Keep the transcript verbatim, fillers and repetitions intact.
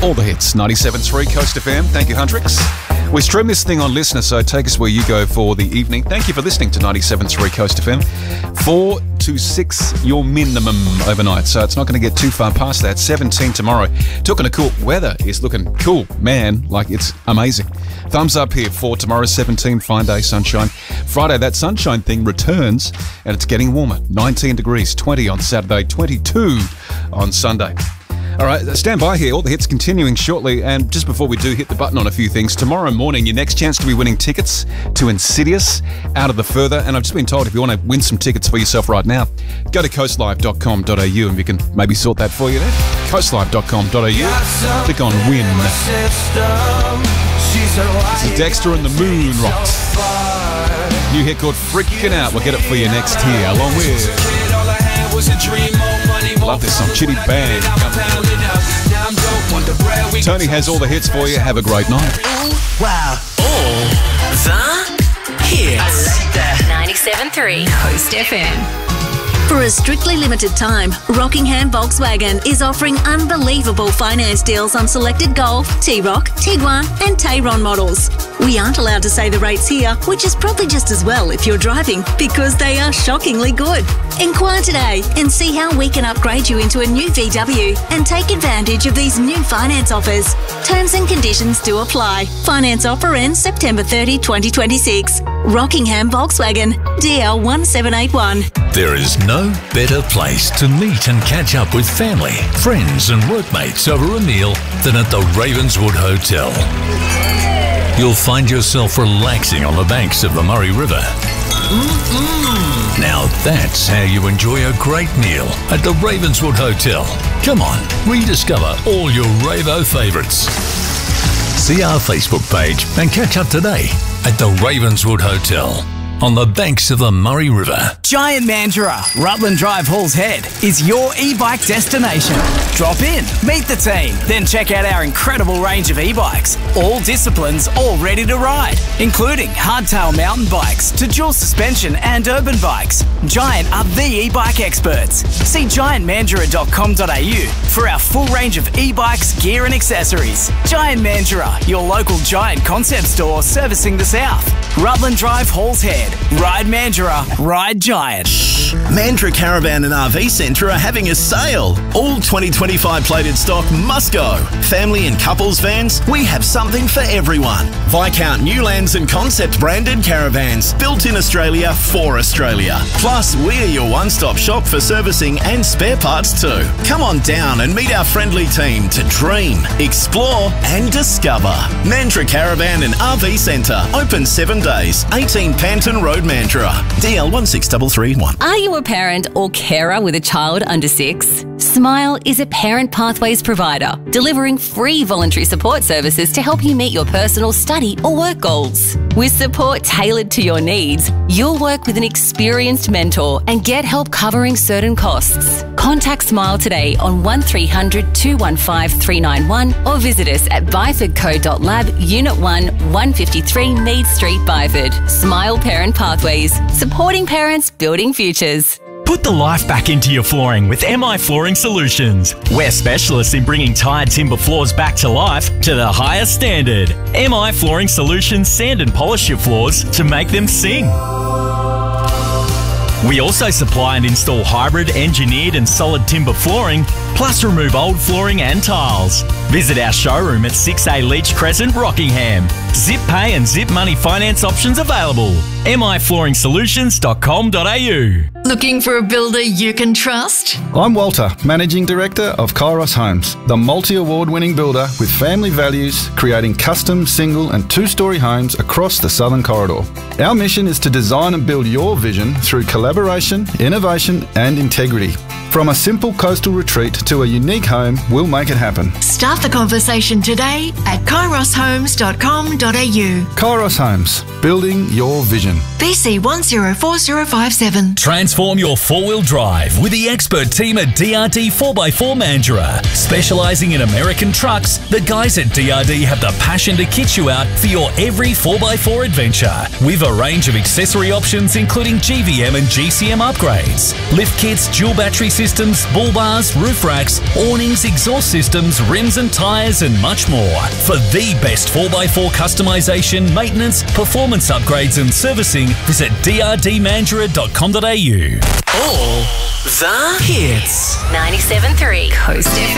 All the hits, ninety-seven point three Coast F M. Thank you, Huntrix. We stream this thing on Listener, so take us where you go for the evening. Thank you for listening to ninety-seven point three Coast F M. Four to six, your minimum overnight, so it's not going to get too far past that. seventeen tomorrow. Talking to cool weather is looking cool, man, like it's amazing. Thumbs up here for tomorrow, seventeen, fine day, sunshine. Friday, that sunshine thing returns, and it's getting warmer. nineteen degrees, twenty on Saturday, twenty-two on Sunday. All right, stand by here. All the hits continuing shortly. And just before we do hit the button on a few things, tomorrow morning, your next chance to be winning tickets to Insidious, Out of the Further. And I've just been told if you want to win some tickets for yourself right now, go to coastlive dot com dot a u and we can maybe sort that for you there. coastlive dot com dot a u. Click on Win. This is Dexter and the Moon Rocks. New hit called Freaking Out. We'll get it for you next here, along with... Love this song, Chitty Bang. Tony has all the hits for you. Have a great night. Wow. All the hits. ninety-seven point three Coast F M. For a strictly limited time, Rockingham Volkswagen is offering unbelievable finance deals on selected Golf, T-Roc, Tiguan and Tayron models. We aren't allowed to say the rates here, which is probably just as well if you're driving, because they are shockingly good. Inquire today and see how we can upgrade you into a new V W and take advantage of these new finance offers. Terms and conditions do apply. Finance offer ends September thirtieth, twenty twenty-six. Rockingham Volkswagen, D L one seven eight one. There is no better place to meet and catch up with family, friends and workmates over a meal than at the Ravenswood Hotel. You'll find yourself relaxing on the banks of the Murray River. Mm-mm. Now that's how you enjoy a great meal at the Ravenswood Hotel. Come on, rediscover all your Ravo favourites. See our Facebook page and catch up today at the Ravenswood Hotel on the banks of the Murray River. Giant Mandurah, Rutland Drive, Halls Head, is your e-bike destination. Drop in, meet the team, then check out our incredible range of e-bikes. All disciplines, all ready to ride, including hardtail mountain bikes to dual suspension and urban bikes. Giant are the e-bike experts. See giant mandurah dot com dot a u for our full range of e-bikes, gear and accessories. Giant Mandurah, your local Giant concept store servicing the south. Rutland Drive, Halls Head. Ride Mandurah, ride Giant. Mandurah Caravan and R V Centre are having a sale. All twenty twenty-five plated stock must go. Family and couples vans, we have something for everyone. Viscount Newlands and Concept branded caravans, built in Australia for Australia. Plus, we're your one-stop shop for servicing and spare parts too. Come on down and meet our friendly team to dream, explore and discover. Mandurah Caravan and R V Centre, open seven days. eighteen Panton Road, Mandurah. D L one six three three one. Are you a parent or carer with a child under six? Smile is a Parent Pathways provider, delivering free voluntary support services to help you meet your personal study or work goals. With support tailored to your needs, you'll work with an experienced mentor and get help covering certain costs. Contact Smile today on one three hundred, two one five, three nine one or visit us at byford co dot lab, Unit one, one fifty-three Mead Street, Byford. Smile Parent Pathways, supporting parents, building futures. Put the life back into your flooring with M I Flooring Solutions. We're specialists in bringing tired timber floors back to life to the highest standard. M I Flooring Solutions sand and polish your floors to make them sing. We also supply and install hybrid, engineered and solid timber flooring, plus remove old flooring and tiles. Visit our showroom at six A Leach Crescent, Rockingham. Zip pay and zip money finance options available. M I flooring solutions dot com dot a u. Looking for a builder you can trust? I'm Walter, Managing Director of Kairos Homes, the multi-award winning builder with family values, creating custom, single and two-storey homes across the Southern Corridor. Our mission is to design and build your vision through collaboration, innovation and integrity. From a simple coastal retreat to a unique home, we'll make it happen. Start the conversation today at kairos homes dot com dot a u. Kairos Homes, building your vision. B C one zero four zero five seven. Transform your four-wheel drive with the expert team at D R D four by four Mandurah. Specialising in American trucks, the guys at D R D have the passion to kit you out for your every four by four adventure. With a range of accessory options including G V M and G C M upgrades, lift kits, dual battery systems, systems, bull bars, roof racks, awnings, exhaust systems, rims and tyres and much more. For the best four by four customisation, maintenance, performance upgrades and servicing, visit d r d mandurah dot com dot a u. All the hits. ninety-seven point three Coast F M.